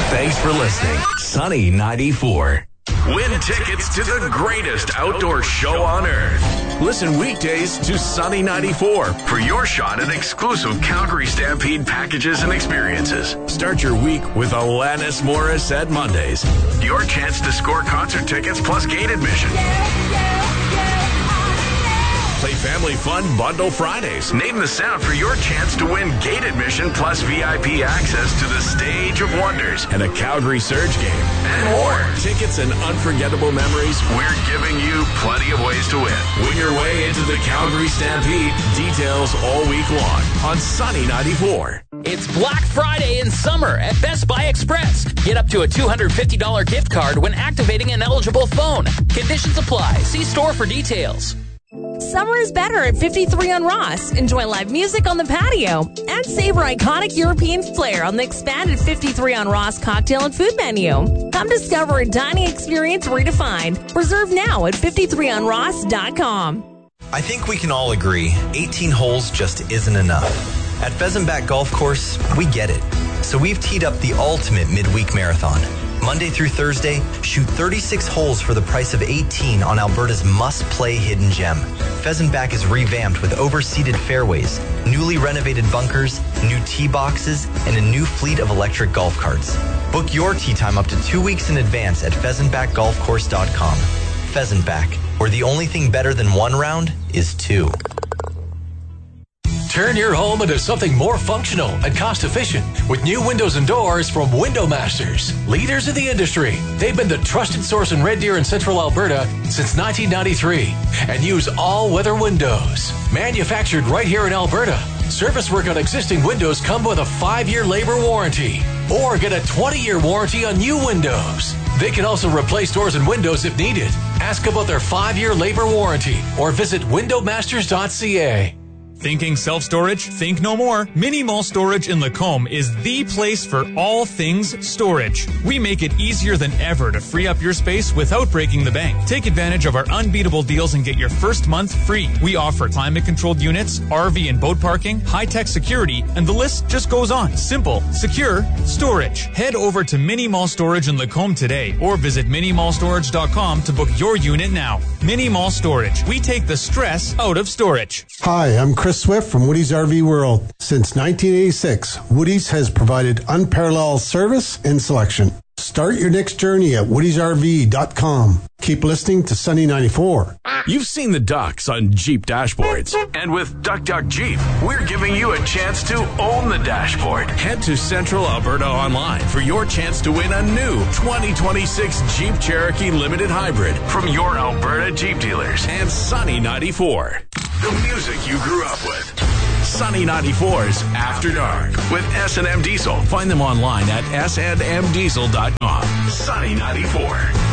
Thanks for listening. Sunny 94. Win tickets to the greatest outdoor show on earth. Listen weekdays to Sunny 94 for your shot at exclusive Calgary Stampede packages and experiences. Start your week with Alanis Morissette Mondays. Your chance to score concert tickets plus gate admission. Play Family Fun Bundle Fridays. Name the sound for your chance to win gate admission plus VIP access to the Stage of Wonders and a Calgary Surge game. And more. Tickets and unforgettable memories. We're giving you plenty of ways to win. Win your way into the Calgary Stampede. Details all week long on Sunny 94. It's Black Friday in summer at Best Buy Express. Get up to a $250 gift card when activating an eligible phone. Conditions apply. See store for details. Summer is better at 53 on Ross. Enjoy live music on the patio and savor iconic European flair on the expanded 53 on Ross cocktail and food menu. Come discover a dining experience redefined. Reserve now at 53onross.com. I think we can all agree 18 holes just isn't enough. At Pheasant Back Golf Course, we get it. So we've teed up the ultimate midweek marathon. Monday through Thursday, shoot 36 holes for the price of 18 on Alberta's must-play hidden gem. Pheasant Back is revamped with overseated fairways, newly renovated bunkers, new tee boxes, and a new fleet of electric golf carts. Book your tee time up to 2 weeks in advance at pheasantbackgolfcourse.com. Pheasant Back, where the only thing better than one round is two. Turn your home into something more functional and cost-efficient with new windows and doors from Window Masters, leaders in the industry. They've been the trusted source in Red Deer and Central Alberta since 1993 and use all-weather windows. Manufactured right here in Alberta. Service work on existing windows come with a 5-year labor warranty or get a 20-year warranty on new windows. They can also replace doors and windows if needed. Ask about their 5-year labor warranty or visit windowmasters.ca. Thinking self-storage? Think no more. Mini Mall Storage in Lacombe is the place for all things storage. We make it easier than ever to free up your space without breaking the bank. Take advantage of our unbeatable deals and get your first month free. We offer climate-controlled units, RV and boat parking, high-tech security, and the list just goes on. Simple, secure, storage. Head over to Mini Mall Storage in Lacombe today or visit minimallstorage.com to book your unit now. Mini Mall Storage. We take the stress out of storage. Hi, I'm Chris Swift from Woody's RV World. Since 1986, Woody's has provided unparalleled service and selection. Start your next journey at woodysrv.com. Keep listening to Sunny 94. You've seen the ducks on Jeep dashboards. And with Duck Duck Jeep, we're giving you a chance to own the dashboard. Head to Central Alberta Online for your chance to win a new 2026 Jeep Cherokee Limited Hybrid from your Alberta Jeep dealers. And Sunny 94. The music you grew up with. Sunny 94's After Dark with S&M Diesel. Find them online at snmdiesel.com. Sunny 94.